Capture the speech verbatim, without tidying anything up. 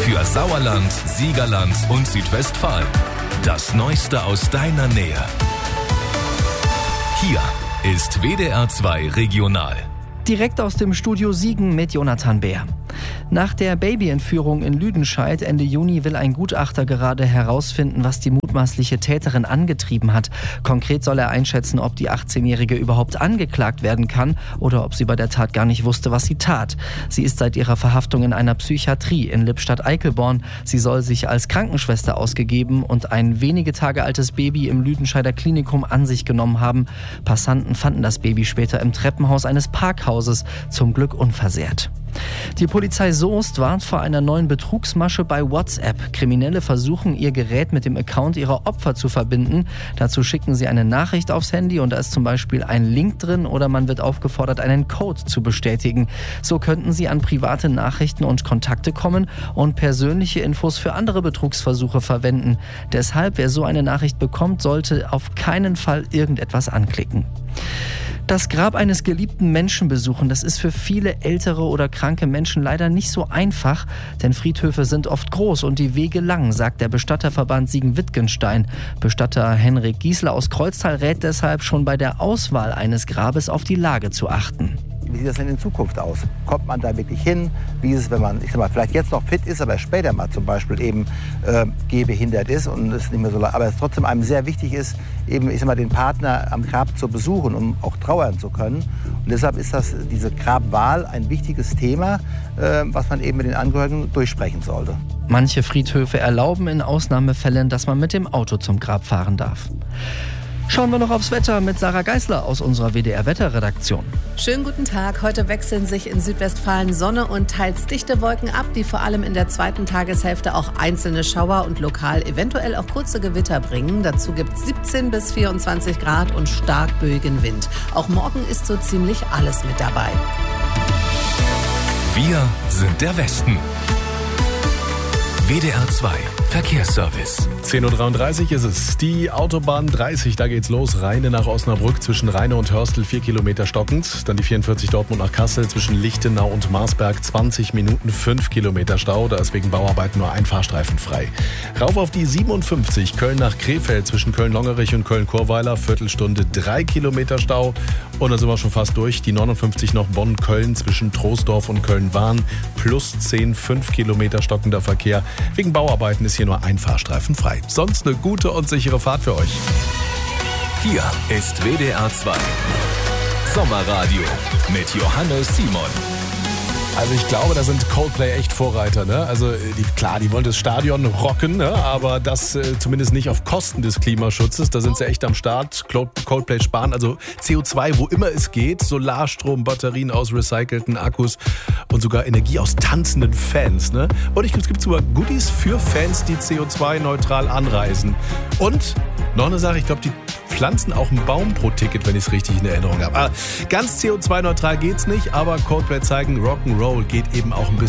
Für Sauerland, Siegerland und Südwestfalen. Das Neueste aus deiner Nähe. Hier ist W D R zwei Regional. Direkt aus dem Studio Siegen mit Jonathan Bär. Nach der Babyentführung in Lüdenscheid Ende Juni will ein Gutachter gerade herausfinden, was die mutmaßliche Täterin angetrieben hat. Konkret soll er einschätzen, ob die achtzehnjährige überhaupt angeklagt werden kann oder ob sie bei der Tat gar nicht wusste, was sie tat. Sie ist seit ihrer Verhaftung in einer Psychiatrie in Lippstadt-Eickelborn. Sie soll sich als Krankenschwester ausgegeben und ein wenige Tage altes Baby im Lüdenscheider Klinikum an sich genommen haben. Passanten fanden das Baby später im Treppenhaus eines Parkhauses, zum Glück unversehrt. Die Polizei Soest warnt vor einer neuen Betrugsmasche bei WhatsApp. Kriminelle versuchen, ihr Gerät mit dem Account ihrer Opfer zu verbinden. Dazu schicken sie eine Nachricht aufs Handy und da ist zum Beispiel ein Link drin oder man wird aufgefordert, einen Code zu bestätigen. So könnten sie an private Nachrichten und Kontakte kommen und persönliche Infos für andere Betrugsversuche verwenden. Deshalb, wer so eine Nachricht bekommt, sollte auf keinen Fall irgendetwas anklicken. Das Grab eines geliebten Menschen besuchen, das ist für viele ältere oder kranke Menschen leider nicht so einfach, denn Friedhöfe sind oft groß und die Wege lang, sagt der Bestatterverband Siegen-Wittgenstein. Bestatter Henrik Giesler aus Kreuztal rät deshalb schon bei der Auswahl eines Grabes auf die Lage zu achten. Wie sieht das denn in Zukunft aus? Kommt man da wirklich hin? Wie ist es, wenn man, ich sag mal, vielleicht jetzt noch fit ist, aber später mal zum Beispiel eben äh, gehbehindert ist und es nicht mehr so, aber es trotzdem einem sehr wichtig ist, eben, ich sag mal, den Partner am Grab zu besuchen, um auch trauern zu können. Und deshalb ist das, diese Grabwahl ein wichtiges Thema, äh, was man eben mit den Angehörigen durchsprechen sollte. Manche Friedhöfe erlauben in Ausnahmefällen, dass man mit dem Auto zum Grab fahren darf. Schauen wir noch aufs Wetter mit Sarah Geisler aus unserer W D R-Wetterredaktion. Schönen guten Tag. Heute wechseln sich in Südwestfalen Sonne und teils dichte Wolken ab, die vor allem in der zweiten Tageshälfte auch einzelne Schauer und lokal eventuell auch kurze Gewitter bringen. Dazu gibt es siebzehn bis vierundzwanzig Grad und stark böigen Wind. Auch morgen ist so ziemlich alles mit dabei. Wir sind der Westen. W D R zwei Verkehrsservice. zehn Uhr dreiunddreißig ist es. Die Autobahn dreißig, da geht's los. Rheine nach Osnabrück zwischen Rheine und Hörstel vier Kilometer stockend. Dann die vierundvierzig Dortmund nach Kassel zwischen Lichtenau und Marsberg zwanzig Minuten fünf Kilometer Stau. Da ist wegen Bauarbeiten nur ein Fahrstreifen frei. Rauf auf die siebenundfünfzig Köln nach Krefeld zwischen Köln-Longerich und Köln-Chorweiler. Viertelstunde drei Kilometer Stau. Und dann sind wir schon fast durch. Die neunundfünfzig noch Bonn-Köln zwischen Troisdorf und Köln-Wahn. Plus zehn, fünf Kilometer stockender Verkehr. Wegen Bauarbeiten ist hier nur ein Fahrstreifen frei. Sonst eine gute und sichere Fahrt für euch. Hier ist W D R zwei Sommerradio mit Johannes Simon. Also ich glaube, da sind Coldplay echt Vorreiter. Ne? Also die, klar, die wollen das Stadion rocken, ne? Aber das äh, zumindest nicht auf Kosten des Klimaschutzes. Da sind sie echt am Start. Coldplay sparen also C O zwei, wo immer es geht. Solarstrom, Batterien aus recycelten Akkus und sogar Energie aus tanzenden Fans. Ne? Und ich, es gibt sogar Goodies für Fans, die C O zwei neutral anreisen. Und noch eine Sache, ich glaube, die pflanzen auch einen Baum pro Ticket, wenn ich es richtig in Erinnerung habe. Aber ganz C O zwei neutral geht's nicht, aber Coldplay zeigen, Rock'n'Roll geht eben auch ein bisschen.